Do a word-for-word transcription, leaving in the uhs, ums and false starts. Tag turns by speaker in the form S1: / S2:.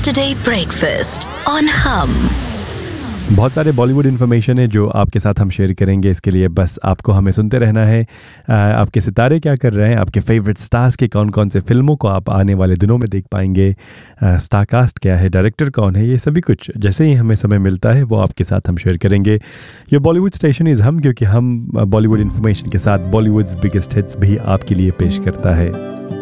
S1: Saturday Breakfast on Hum.
S2: बहुत सारे Bollywood information है जो आपके साथ हम शेयर करेंगे। इसके लिए बस आपको हमें सुनते रहना है। आपके सितारे क्या कर रहे हैं, आपके फेवरेट स्टार्स के कौन कौन से फिल्मों को आप आने वाले दिनों में देख पाएंगे, स्टार कास्ट क्या है, डायरेक्टर कौन है, ये सभी कुछ जैसे ही हमें समय मिलता है वो आपके साथ हम शेयर करेंगे। ये बॉलीवुड स्टेशन इज़ हम, क्योंकि हम बॉलीवुड इन्फॉर्मेशन के साथ बॉलीवुड्स बिगेस्ट हिट्स भी आपके लिए पेश करता है।